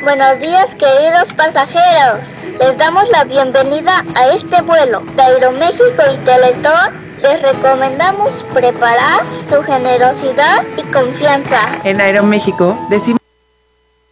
Buenos días, queridos pasajeros. Les damos la bienvenida a este vuelo de Aeroméxico y Teletón. Les recomendamos preparar su generosidad y confianza. En Aeroméxico decimos